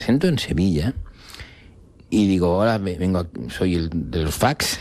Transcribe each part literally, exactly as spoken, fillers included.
presento en Sevilla y digo, hola, vengo, soy el de los fax.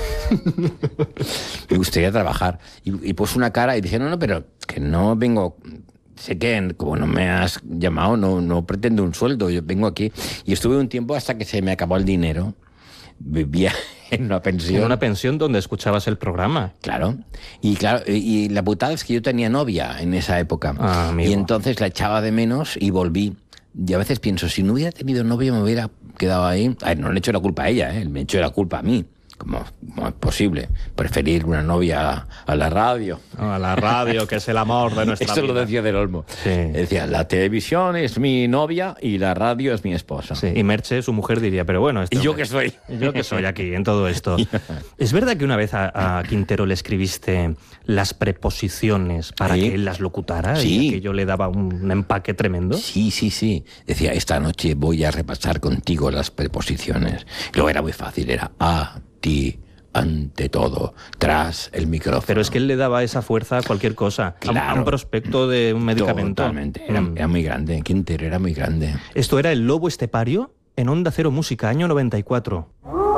Me gustaría trabajar. Y, y puse una cara y dije, no, no, pero que no vengo... Sé que como no me has llamado, no, no pretendo un sueldo, yo vengo aquí. Y estuve un tiempo hasta que se me acabó el dinero. Vivía en una pensión. En una pensión donde escuchabas el programa. Claro. Y claro, y la putada es que yo tenía novia en esa época. Ah, amigo. Y entonces la echaba de menos y volví. Y a veces pienso, si no hubiera tenido novia me hubiera quedado ahí. A ver, no le echo la culpa a ella, ¿eh? Me echo la culpa a mí. ¿Cómo, cómo es posible? Preferir una novia a, a la radio. A la radio, que es el amor de nuestra Eso vida. lo decía Del Olmo. Sí. Decía, la televisión es mi novia y la radio es mi esposa. Sí. Y Merche, su mujer, diría, pero bueno... Esto, ¿Y yo qué soy? Yo qué soy aquí, en todo esto. ¿Es verdad que una vez a, a Quintero le escribiste las preposiciones para ¿Sí? que él las locutara? Sí. Y que yo le daba un empaque tremendo. Sí, sí, sí. Decía, esta noche voy a repasar contigo las preposiciones. Luego era muy fácil, era a... ti, ante todo, tras el micrófono. Pero es que él le daba esa fuerza a cualquier cosa, Claro. a un prospecto de un medicamento. Totalmente, era, Mm. era muy grande, Quintero era muy grande. Esto era El Lobo Estepario en Onda Cero Música, año noventa y cuatro.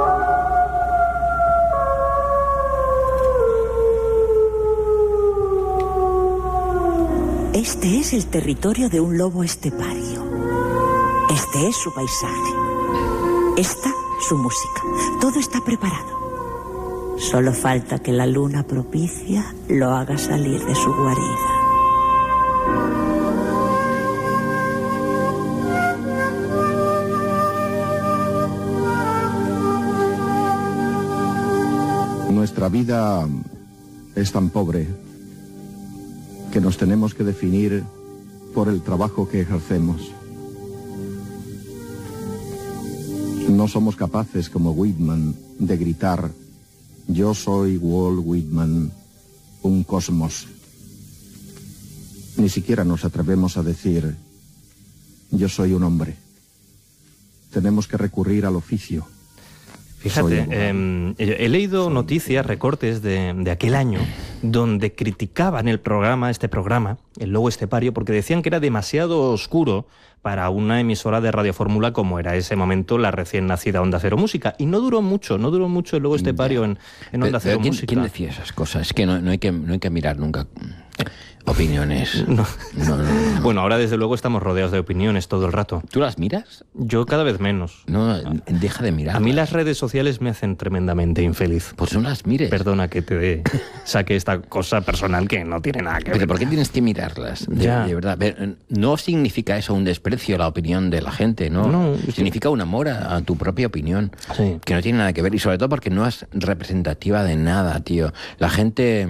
Este es el territorio de un lobo estepario. Este es su paisaje. Esta, su música. Todo está preparado. Solo falta que la luna propicia lo haga salir de su guarida. Nuestra vida es tan pobre que nos tenemos que definir por el trabajo que ejercemos. No somos capaces, como Whitman, de gritar: yo soy Walt Whitman, un cosmos. Ni siquiera nos atrevemos a decir: yo soy un hombre. Tenemos que recurrir al oficio. Fíjate, eh, he leído noticias, recortes de, de aquel año, donde criticaban el programa, este programa, El Lobo Estepario, porque decían que era demasiado oscuro para una emisora de radiofórmula como era ese momento la recién nacida Onda Cero Música. Y no duró mucho, no duró mucho El Lobo Estepario en, en Onda Pero, Cero ¿quién, Música. ¿Quién decía esas cosas? Es que no, no, hay, que no hay que mirar nunca opiniones. No. No, no, no. Bueno, ahora desde luego estamos rodeados de opiniones todo el rato. ¿Tú las miras? Yo cada vez menos. No, deja de mirar. A mí las redes sociales me hacen tremendamente infeliz. Pues no las mires. Perdona que te saque esta cosa personal que no tiene nada que ver. Pero ¿por qué tienes que mirarlas? De, Ya. de verdad. Pero no significa eso un desprecio a la opinión de la gente, ¿no? No, significa un amor a, a tu propia opinión. Sí. Que no tiene nada que ver. Y sobre todo porque no es representativa de nada, tío. La gente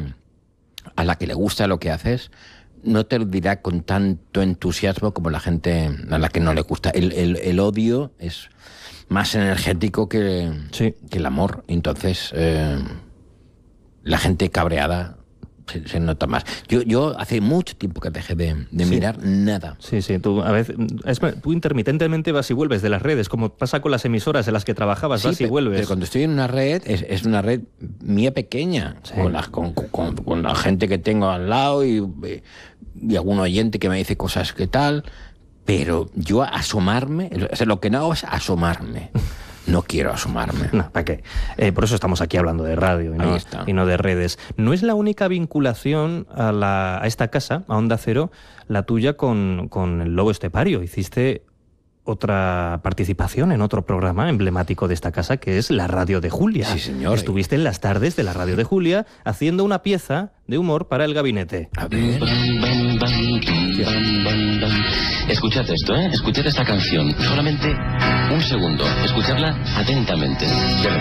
a la que le gusta lo que haces no te lo dirá con tanto entusiasmo como la gente a la que no le gusta. El, el, el odio es más energético que, Sí. que el amor. Entonces, eh, la gente cabreada se, se nota más. Yo, yo hace mucho tiempo que dejé de, de Sí. mirar nada. Sí, sí, tú a veces es, tú intermitentemente vas y vuelves de las redes, como pasa con las emisoras en las que trabajabas, Sí, vas y pe- vuelves. pero cuando estoy en una red, es, es una red mía pequeña, Sí. con, la, con, con- con la gente que tengo al lado y, y algún oyente que me dice cosas que tal, pero yo asomarme, o sea, lo que no hago es asomarme. No quiero asomarme. No, ¿para qué? Eh, por eso estamos aquí hablando de radio y no, Ahí está. y no de redes. No es la única vinculación a, la, a esta casa, a Onda Cero, la tuya con, con El Lobo Estepario. Hiciste otra participación en otro programa emblemático de esta casa, que es la Radio de Julia. Sí, señor. Estuviste en las tardes de la Radio de Julia haciendo una pieza de humor para el gabinete. A ver. Escuchad esto, ¿eh? Escuchad esta canción. Solamente un segundo. Escuchadla atentamente. De verdad.